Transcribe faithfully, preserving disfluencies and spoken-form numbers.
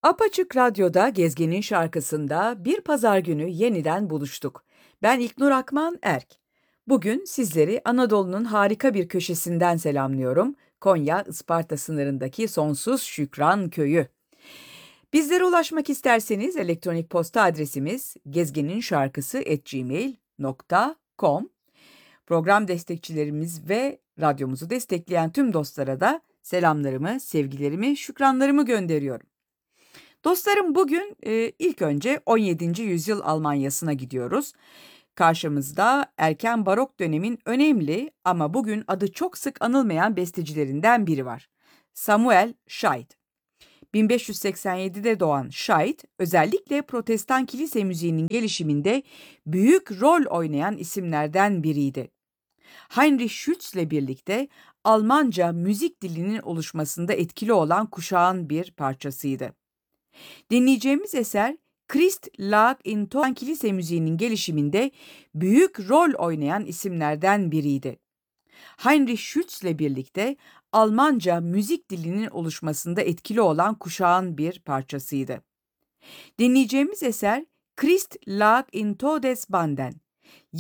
Apaçık Radyo'da Gezgin'in şarkısında bir pazar günü yeniden buluştuk. Ben İlknur Akman Erk. Bugün sizleri Anadolu'nun harika bir köşesinden selamlıyorum. Konya, Isparta sınırındaki Sonsuz Şükran Köyü. Bizlere ulaşmak isterseniz elektronik posta adresimiz gezgininşarkısı at gmail nokta com. Program destekçilerimiz ve radyomuzu destekleyen tüm dostlara da selamlarımı, sevgilerimi, şükranlarımı gönderiyorum. Dostlarım bugün e, ilk önce on yedinci yüzyıl Almanya'sına gidiyoruz. Karşımızda erken barok dönemin önemli ama bugün adı çok sık anılmayan bestecilerinden biri var. Samuel Scheidt. bin beş yüz seksen yedide doğan Scheidt, özellikle Protestan kilise müziğinin gelişiminde büyük rol oynayan isimlerden biriydi. Heinrich Schütz'le birlikte Almanca müzik dilinin oluşmasında etkili olan kuşağın bir parçasıydı. Dinleyeceğimiz eser, Christ lag in Ton kilise müziğinin gelişiminde büyük rol oynayan isimlerden biriydi. Heinrich Schütz'le birlikte Almanca müzik dilinin oluşmasında etkili olan kuşağın bir parçasıydı. Dinleyeceğimiz eser, Christ lag in Todesbanden,